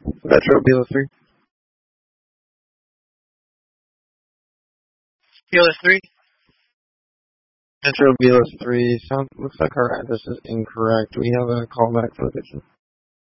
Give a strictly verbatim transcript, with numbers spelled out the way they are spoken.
Metro Bela three. Bela three. Metro Bela three. Sound looks like our address is incorrect. We have a callback for the kitchen.